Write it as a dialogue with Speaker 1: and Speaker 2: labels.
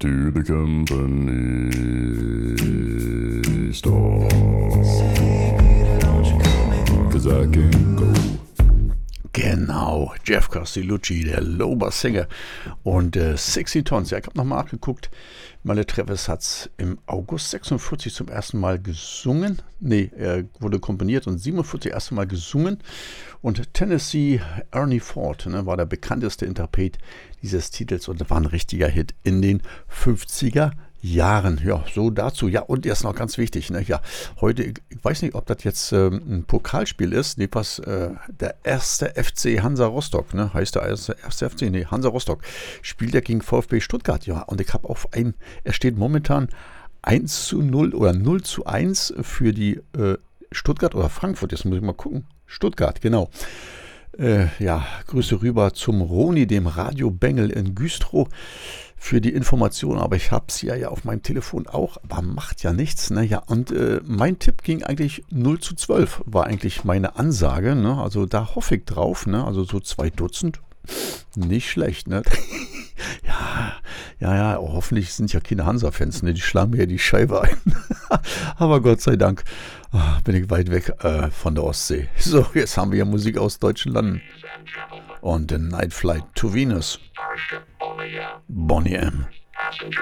Speaker 1: to the company store, 'cause I can't go.
Speaker 2: Genau, Jeff Castellucci, der Low-Bass-Sänger und 60 Tons. Ja, ich habe nochmal nachgeguckt. Melle Travis hat es im August 46 zum ersten Mal gesungen. Er wurde komponiert und 47 erste Mal gesungen. Und Tennessee Ernie Ford war der bekannteste Interpret dieses Titels und war ein richtiger Hit in den 50er Jahren. Ja, so dazu. Ja, und jetzt noch ganz wichtig. Ja, heute, ich weiß nicht, ob das jetzt ein Pokalspiel ist. Nee, der erste FC Hansa Rostock, heißt der erste FC? Nee, Hansa Rostock. Spielt er gegen VfB Stuttgart. Ja, und ich habe er steht momentan 1:0 oder 0:1 für die Stuttgart oder Frankfurt. Jetzt muss ich mal gucken. Stuttgart, genau. Grüße rüber zum Roni, dem Radio-Bengel in Güstrow, für die Information, aber ich habe es ja auf meinem Telefon auch, aber macht ja nichts. Und mein Tipp ging eigentlich 0:12, war eigentlich meine Ansage. Also da hoffe ich drauf, also so 2 Dutzend, nicht schlecht, Ja, hoffentlich sind ja keine Hansa-Fans, die schlagen mir ja die Scheibe ein. Aber Gott sei Dank bin ich weit weg von der Ostsee. So, jetzt haben wir ja Musik aus deutschen Landen. Und The Night Flight to Venus. Bonnie M.